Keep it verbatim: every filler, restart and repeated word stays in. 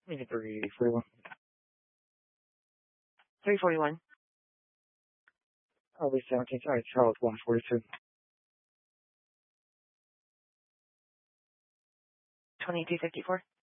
Maybe three forty-one. three forty-one. I'll be seventeen. Sorry, Charles one forty-two. twenty-two fifty-four.